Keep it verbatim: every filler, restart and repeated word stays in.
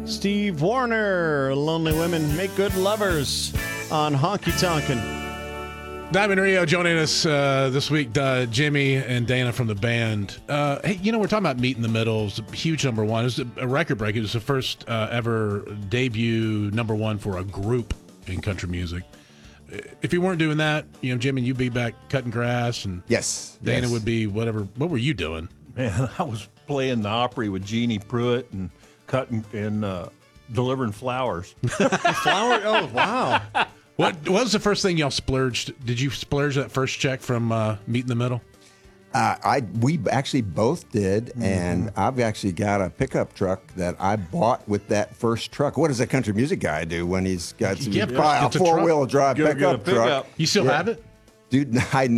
Steve Warner, Lonely Women Make Good Lovers on Honky Tonkin'. Diamond Rio joining us uh, this week, uh, Jimmy and Dana from the band. Uh, hey, you know, we're talking about Meet in the Middle. It was a huge number one. It was a record break. It was the first uh, ever debut number one for a group in country music. If you weren't doing that, you know, Jimmy, you'd be back cutting grass, and yes, Dana yes. would be whatever. What were you doing? Man, I was playing the Opry with Jeannie Pruitt and cutting and uh, delivering flowers. Flower? Oh, wow. What, what was the first thing y'all splurged? Did you splurge that first check from uh, Meet in the Middle? Uh, I we actually both did, mm-hmm. and I've actually got a pickup truck that I bought with that first truck. What does a country music guy do when he's got some, yeah, a four-wheel drive Go get a pickup truck? pickup. You still yeah. have it? Dude, I